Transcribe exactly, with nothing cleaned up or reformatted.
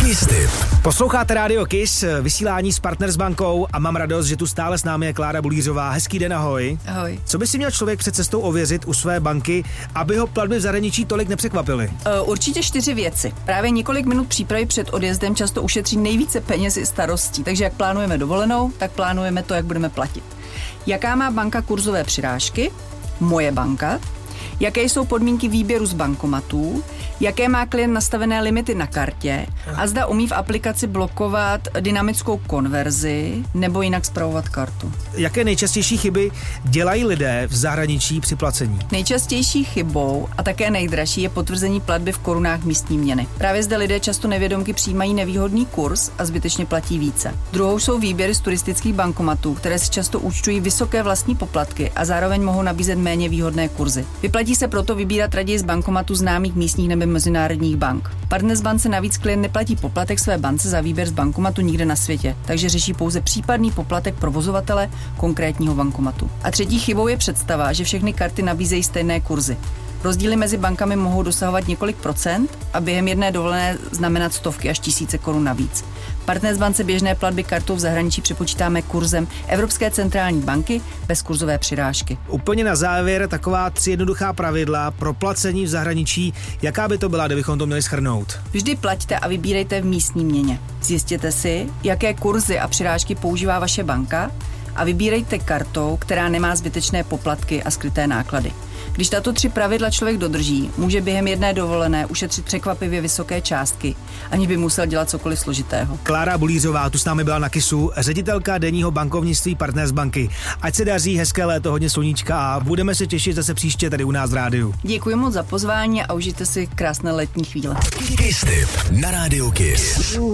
Kiss Tip. Posloucháte Radio Kiss, vysílání s Partner s bankou a mám radost, že tu stále s námi je Klára Bulířová. Hezký den, ahoj. Ahoj. Co by si měl člověk před cestou ověřit u své banky, aby ho platby v zahraničí tolik nepřekvapily? Uh, určitě čtyři věci. Právě několik minut přípravy před odjezdem často ušetří nejvíce peněz i starostí. Takže jak plánujeme dovolenou, tak plánujeme to, jak budeme platit. Jaká má banka kurzové přirážky? Moje banka. Jaké jsou podmínky výběru z bankomatů, jaké má klient nastavené limity na kartě a zda umí v aplikaci blokovat dynamickou konverzi nebo jinak spravovat kartu. Jaké nejčastější chyby dělají lidé v zahraničí při placení? Nejčastější chybou a také nejdražší je potvrzení platby v korunách místní měny. Právě zde lidé často nevědomky přijímají nevýhodný kurz a zbytečně platí více. Druhou jsou výběry z turistických bankomatů, které si často účtují vysoké vlastní poplatky a zároveň mohou nabízet méně výhodné kurzy. Vyplatí se proto vybírat raději z bankomatů známých místních nebo mezinárodních bank. Partners bance navíc klient neplatí poplatek své bance za výběr z bankomatu nikde na světě, takže řeší pouze případný poplatek provozovatele konkrétního bankomatu. A třetí chybou je představa, že všechny karty nabízejí stejné kurzy. Rozdíly mezi bankami mohou dosahovat několik procent a během jedné dovolené znamenat stovky až tisíce korun navíc. Partners bance běžné platby kartou v zahraničí přepočítáme kurzem Evropské centrální banky bez kurzové přirážky. Úplně na závěr taková tři jednoduchá pravidla pro placení v zahraničí. Jaká by to byla, kdybychom to měli shrnout? Vždy plaťte a vybírejte v místní měně. Zjistěte si, jaké kurzy a přirážky používá vaše banka a vybírejte kartou, která nemá zbytečné poplatky a skryté náklady. Když tato tři pravidla člověk dodrží, může během jedné dovolené ušetřit překvapivě vysoké částky, aniž by musel dělat cokoliv složitého. Klára Bulířová tu s námi byla na Kissu, ředitelka denního bankovnictví Partners banky. Ať se daří, hezké léto, hodně sluníčka a budeme se těšit zase příště tady u nás v rádiu. Děkuji moc za pozvání a užijte si krásné letní chvíle. Kiss Tip na Radio Kiss.